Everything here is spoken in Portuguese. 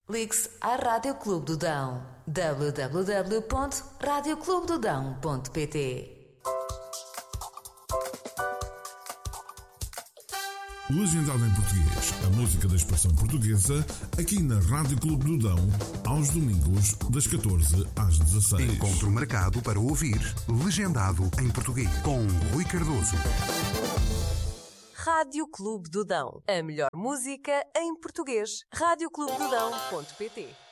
Ligue-se à Rádio Clube do Dão. www.radioclubedodão.pt. Legendado em português, a música da expressão portuguesa, aqui na Rádio Clube do Dão, aos domingos, das 14 às 16. Encontro marcado para ouvir Legendado em português, com Rui Cardoso. Rádio Clube do Dão. A melhor música em português. radioclubedodão.pt